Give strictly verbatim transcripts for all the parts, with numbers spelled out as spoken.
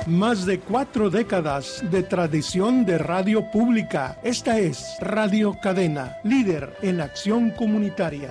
Más de cuatro décadas de tradición de radio pública. Esta es Radio Cadena, líder en acción comunitaria.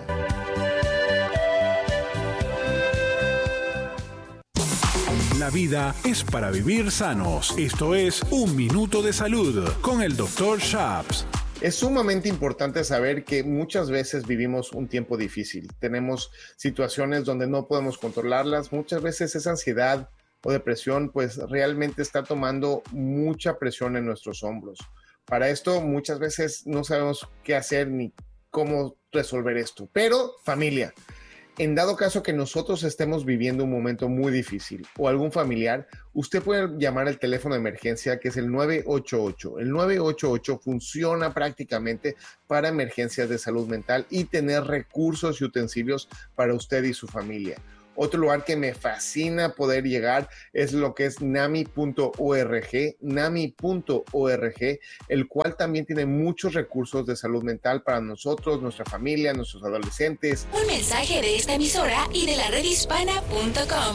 La vida es para vivir sanos. Esto es Un Minuto de Salud con el doctor Shaps. Es sumamente importante saber que muchas veces vivimos un tiempo difícil. Tenemos situaciones donde no podemos controlarlas. Muchas veces esa ansiedad o depresión pues realmente está tomando mucha presión en nuestros hombros. Para esto muchas veces no sabemos qué hacer ni cómo resolver esto. Pero familia, en dado caso que nosotros estemos viviendo un momento muy difícil o algún familiar, usted puede llamar al teléfono de emergencia que es el nueve ocho ocho. El nueve ocho ocho funciona prácticamente para emergencias de salud mental y tener recursos y utensilios para usted y su familia. Otro lugar que me fascina poder llegar es lo que es nami punto org, nami punto org, el cual también tiene muchos recursos de salud mental para nosotros, nuestra familia, nuestros adolescentes. Un mensaje de esta emisora y de la red hispana punto com.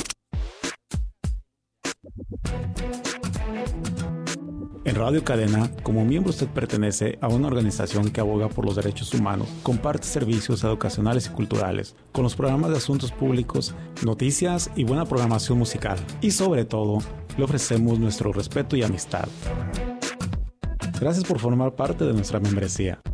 En Radio Cadena, como miembro usted pertenece a una organización que aboga por los derechos humanos, comparte servicios educacionales y culturales, con los programas de asuntos públicos, noticias y buena programación musical. Y sobre todo, le ofrecemos nuestro respeto y amistad. Gracias por formar parte de nuestra membresía.